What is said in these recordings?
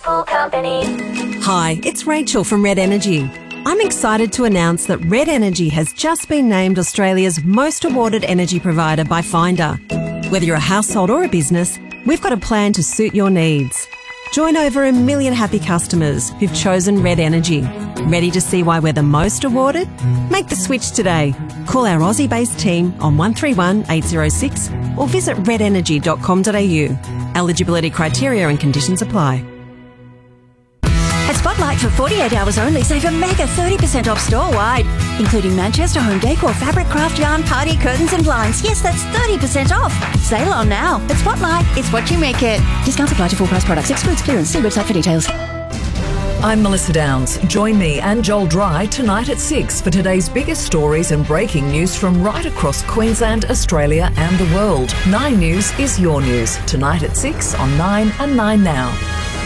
Full company. Hi, it's Rachel from Red Energy. I'm excited to announce that Red Energy has just been named Australia's most awarded energy provider by Finder. Whether you're a household or a business, we've got a plan to suit your needs. Join over 1 million happy customers who've chosen Red Energy. Ready to see why we're the most awarded? Make the switch today. Call our Aussie-based team on 131 806 or visit redenergy.com.au. Eligibility criteria and conditions apply. At Spotlight for 48 hours only, save a mega 30% off store-wide, including Manchester home decor, fabric, craft, yarn, party, curtains and blinds. Yes, that's 30% off. Sale on now. At Spotlight, it's what you make it. Discounts apply to full price products. Excludes clearance. See website for details. I'm Melissa Downs. Join me and Joel Dry tonight at 6 for today's biggest stories and breaking news from right across Queensland, Australia and the world. 9 News is your news. Tonight at 6 on 9 and 9 Now.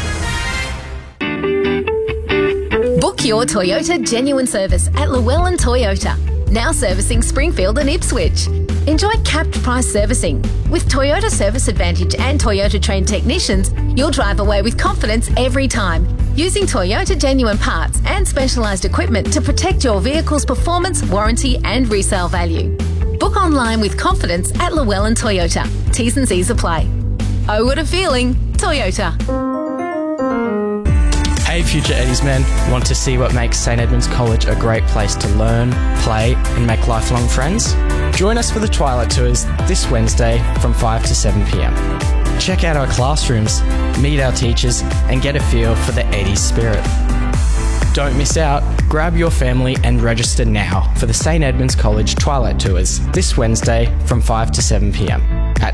Book your Toyota genuine service at Llewellyn Toyota. Now servicing Springfield and Ipswich. Enjoy capped price servicing. With Toyota Service Advantage and Toyota trained technicians, you'll drive away with confidence every time. Using Toyota genuine parts and specialised equipment to protect your vehicle's performance, warranty and resale value. Book online with confidence at Llewellyn Toyota. T's and C's apply. Oh, what a feeling. Toyota. Hey Future Eddies men, want to see what makes St Edmunds College a great place to learn, play and make lifelong friends? Join us for the Twilight Tours this Wednesday from 5 to 7pm. Check out our classrooms, meet our teachers and get a feel for the Eddies spirit. Don't miss out, grab your family and register now for the St Edmunds College Twilight Tours this Wednesday from 5 to 7pm at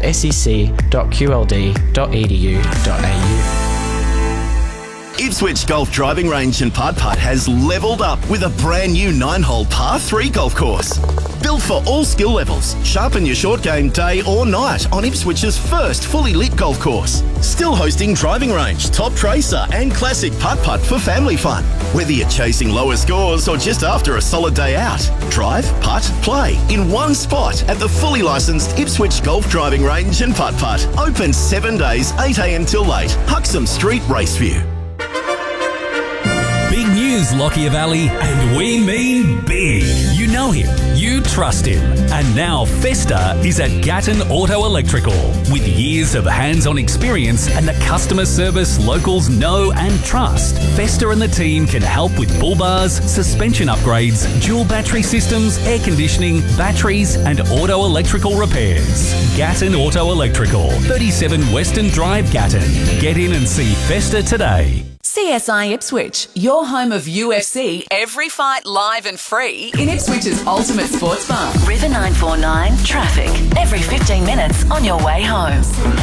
sec.qld.edu.au. Ipswich Golf Driving Range and Putt has levelled up with a brand new 9-hole par 3 golf course. Built for all skill levels, sharpen your short game day or night on Ipswich's first fully lit golf course. Still hosting driving range, top tracer and classic putt for family fun. Whether you're chasing lower scores or just after a solid day out, drive, putt, play in one spot at the fully licensed Ipswich Golf Driving Range and Putt. Open 7 days, 8am till late. Huxham Street, Raceview. Big news, Lockyer Valley, and we mean big. You know him, you trust him, and now Festa is at Gatton Auto Electrical. With years of hands-on experience and the customer service locals know and trust, Festa and the team can help with bull bars, suspension upgrades, dual battery systems, air conditioning, batteries and auto electrical repairs. Gatton Auto Electrical, 37 Western Drive, Gatton. Get in and see Festa today. CSI Ipswich, your home of UFC, every fight live and free in Ipswich's ultimate sports bar. River 949 traffic. Every 15 minutes on your way home.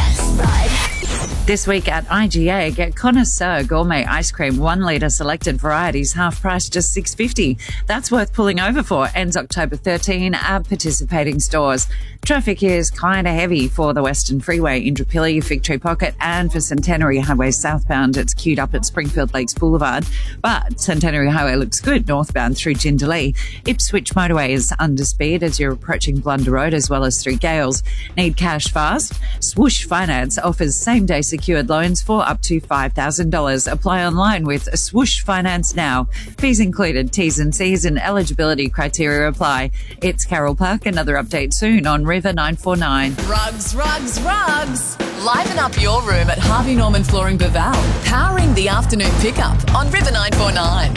This week at IGA, get Connoisseur Gourmet Ice Cream 1 litre selected varieties, half price just $6.50. That's worth pulling over for. Ends October 13 at participating stores. Traffic is kind of heavy for the Western Freeway, Indooroopilly, Fig Tree Pocket, and for Centenary Highway southbound. It's queued up at Springfield Lakes Boulevard, but Centenary Highway looks good northbound through Jindalee. Ipswich Motorway is under speed as you're approaching Blunder Road, as well as through Gales. Need cash fast? Swoosh Finance offers same-day secured loans for up to $5,000. Apply online with Swoosh Finance now. Fees included, T's and C's and eligibility criteria apply. It's Carol Park. Another update soon on River 949. Rugs. Liven up your room at Harvey Norman Flooring Baval. Powering the afternoon pickup on River 949.